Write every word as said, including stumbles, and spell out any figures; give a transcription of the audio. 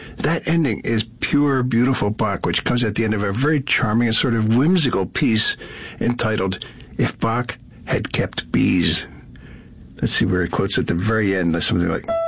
That ending is pure, beautiful Bach, which comes at the end of a very charming and sort of whimsical piece entitled, If Bach Had Kept Bees. Let's see where it quotes at the very end, something like...